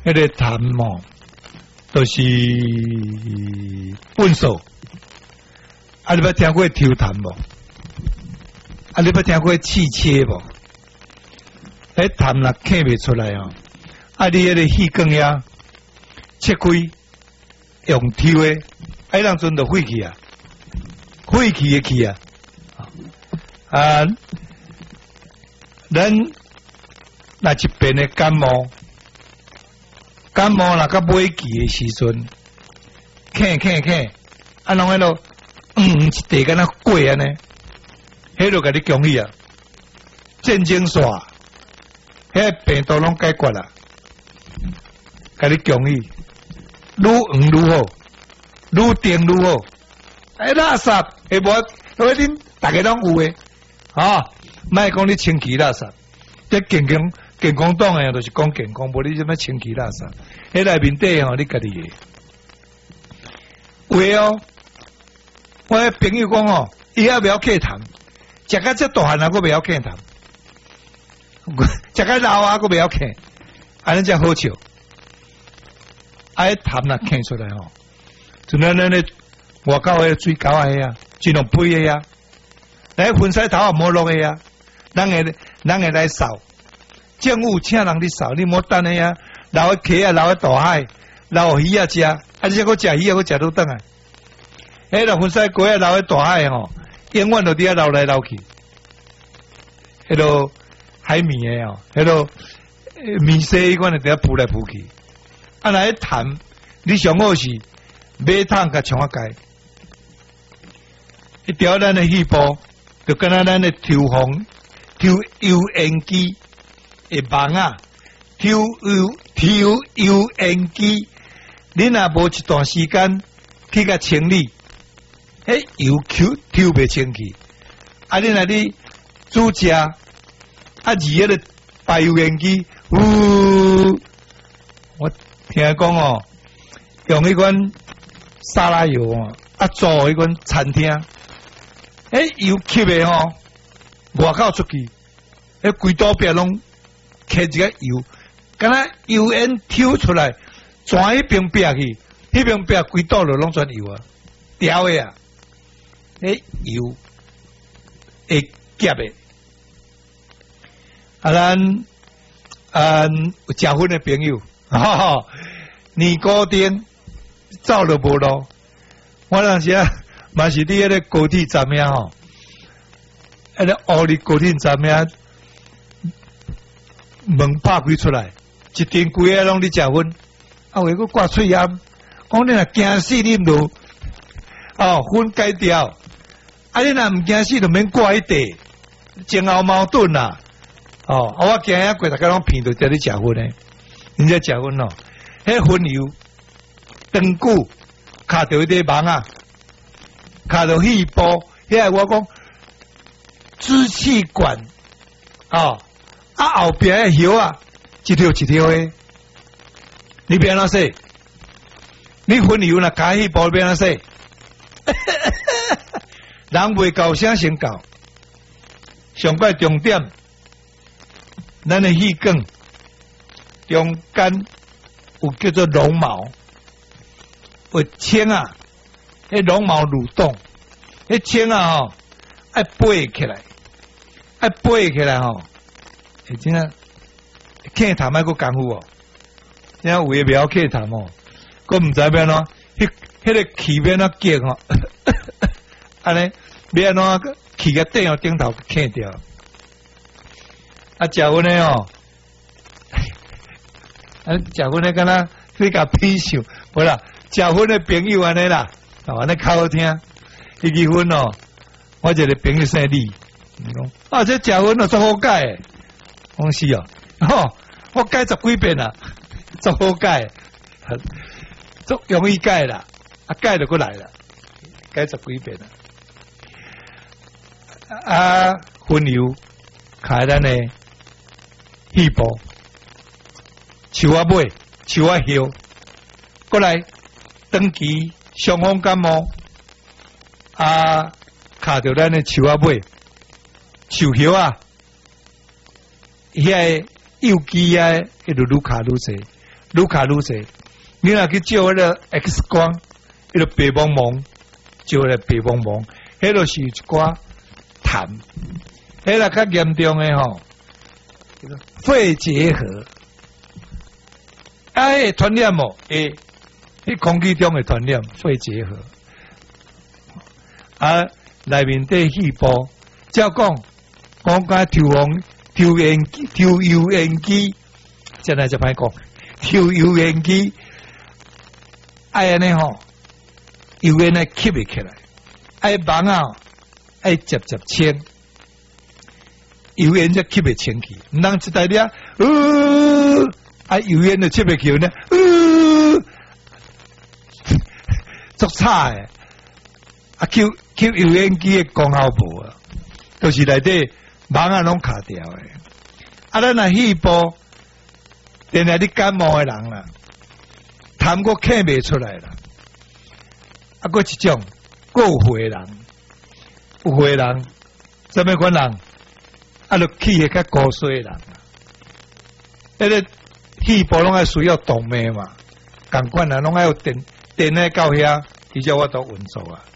迄个痰哦，都是粪扫。啊，你捌听过抽痰无？啊，你捌听过气切无？迄痰若咳袂出来哦，啊，你迄个气管呀切开，用抽的，啊，人阵就废气啊，废气的气啊，啊，咱若一边的感冒若到尾期的时阵，咳，啊，拢喺度，一地敢若过安尼，迄就甲你恭喜啊，战争煞，迄病毒拢解决啦，甲你恭喜，愈黄愈好，愈甜愈好，垃圾会无？因为恁大家拢有诶，莫讲你清气垃圾，这健康党诶，就是讲健康，无你什么清气垃圾，迄内面底吼，你家己诶。有诶哦，我诶朋友讲哦，伊还袂晓咳痰，食到这大汉啊，佫袂晓咳痰，食到老啊，佫袂晓咳，安尼才好笑。啊，迄痰若咳出来吼，就咱咧外口诶水沟诶啊，尽量飞诶啊，来粪扫头也莫落诶啊，人会来扫。政府请人去扫，你莫等诶啊！留喺溪啊，留喺大海，留鱼啊食，啊你才搁食鱼啊，搁食到顿啊！迄个粪扫龟啊，留喺大海吼，永远就伫遐流来流去。迄个海绵诶哦，迄个米色伊款就伫遐扑来扑去。啊，若迄痰，你上好是马桶甲冲啊解，一条咱诶气泡，就敢若咱诶抽油烟机。会忙啊，抽油烟机，你若无一段时间去甲清理，迄油抽袂清去。啊，你若你煮食，啊，迄个排油烟机，我听讲哦，用迄款沙拉油哦，啊做迄款餐厅，油吸的吼，外口出去，规刀壁拢。揢一个油，敢若油烟抽出来，转迄边壁去，迄边壁规道路拢全油啊，调的啊，油会夹的。啊，咱有食薰的朋友，年糕店走都无路。我当时啊，嘛是伫迄个高铁站遐吼，迄个乌里高铁站遐。门拍开出来，一阵规个拢伫食薰，啊，有个挂喙烟，讲你若惊死你唔薰改掉，啊，你若唔惊死就免挂迄地，前后矛盾啦，我惊遐过大家拢骗到在你食薰诶，人家食薰咯，迄薰油长久卡到迄个网啊，卡到气泡，遐我讲支气管后边的叶啊，一条的，你变哪说？你薰油若加气泡变哪说？人未到啥先到，上怪重点，咱的气管中间有叫做绒毛，有清啊，迄绒毛蠕动，迄清啊爱飞起来，真啊，咳痰还佫功夫哦，真有诶袂晓咳痰哦，佫毋知要安怎，迄个气要安怎结吼，安尼要安怎气个顶头咳掉，啊，食薰诶哦，食薰诶敢若你甲砒霜，无啦，食薰诶朋友安尼啦，安尼较好听，迄支薰哦，我一个朋友姓李，这食薰哦足好解。讲是哦，我改10几遍啦，足好改，足容易改啦，改就过来啦，改10几遍啦。薰油开咱的气泡，树啊尾，树啊叶，过来长期伤风感冒，卡着咱的树啊尾，树叶啊。遐个有机啊，愈卡愈侪， 愈卡愈侪。你若去照迄个 X 光，迄个白茫茫，照迄个白茫茫，迄个是一寡痰。迄个较严重诶吼，肺结核。会传染无？会，迄空气中会传染肺结核。内面底细胞，照讲甲抽油烟机，真来就歹讲，抽油烟机，安尼吼，油烟来吸袂起来，网啊，接清，油烟则吸袂清去，毋通一大粒，油烟就吸袂起呢，足差诶。吸油烟机的功效无啊，就是内底网啊拢卡掉诶。咱若细胞，原来你感冒诶人啦，痰过咳袂出来啦。过一种，有血人，有血人，什么款人？就气会较高水诶人。迄个细胞拢爱需要动脉嘛，共款啊，拢爱有电诶到遐，伊才我都运作啊。